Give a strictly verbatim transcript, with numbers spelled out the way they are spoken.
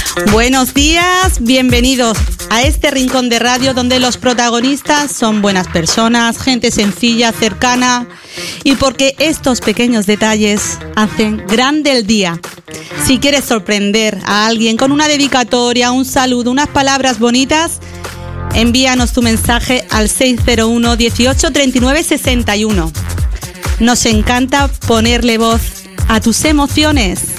Buenos días, bienvenidos a este rincón de radio donde los protagonistas son buenas personas, gente sencilla, cercana, y porque estos pequeños detalles hacen grande el día. Si quieres sorprender a alguien con una dedicatoria, un saludo, unas palabras bonitas, envíanos tu mensaje al seis cero uno, dieciocho, treinta y nueve, sesenta y uno. Nos encanta ponerle voz a tus emociones.